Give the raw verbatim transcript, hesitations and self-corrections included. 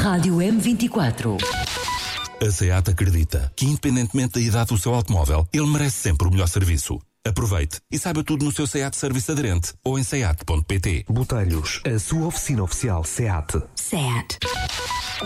Rádio M vinte e quatro. A SEAT acredita que, independentemente da idade do seu automóvel, ele merece sempre o melhor serviço. Aproveite e saiba tudo no seu SEAT Serviço aderente ou em seat ponto pt. Botelhos, a sua oficina oficial SEAT. SEAT.